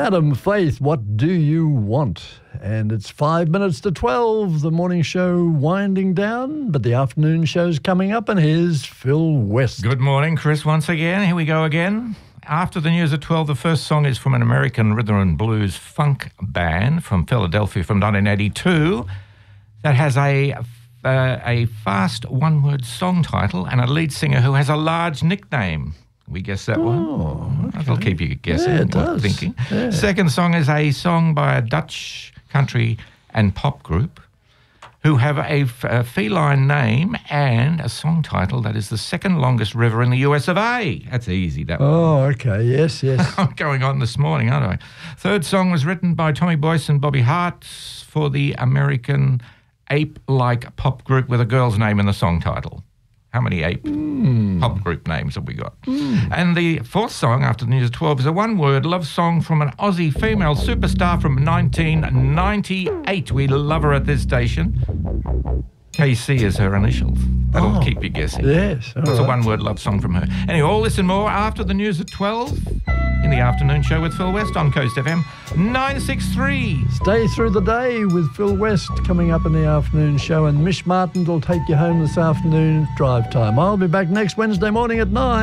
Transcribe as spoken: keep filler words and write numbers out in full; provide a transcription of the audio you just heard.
Adam Faith, what do you want? And it's five minutes to twelve, the morning show winding down, but the afternoon show's coming up, and here's Phil West. Good morning, Chris, once again. Here we go again. After the news at twelve, the first song is from an American rhythm and blues funk band from Philadelphia from nineteen eighty-two that has a, uh, a fast one-word song title and a lead singer who has a large nickname. We guess that one? Oh, okay. That'll keep you guessing, Yeah, it what does. thinking. Yeah. Second song is a song by a Dutch country and pop group who have a, a feline name and a song title that is the second longest river in the U S of A. That's easy, that one. Oh, okay. Yes, yes. I'm going on this morning, aren't I? Third song was written by Tommy Boyce and Bobby Hart for the American ape-like pop group with a girl's name in the song title. How many ape mm. pop group names have we got? Mm. And the fourth song after the news at twelve is a one-word love song from an Aussie female superstar from nineteen ninety-eight. We love her at this station. K C is her initials. That'll Oh, keep you guessing. yes, all It's a right. one-word love song from her. Anyway, all this and more after the news at twelve in the afternoon show with Phil West on Coast F M nine sixty-three. Stay through the day with Phil West coming up in the afternoon show, and Mish Martin will take you home this afternoon drive time. I'll be back next Wednesday morning at nine.